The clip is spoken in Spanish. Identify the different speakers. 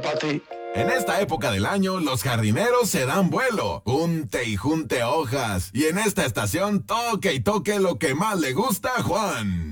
Speaker 1: Pati.
Speaker 2: En esta época del año, los jardineros se dan vuelo. Junte y junte hojas. Y en esta estación, toque y toque lo que más le gusta a Juan.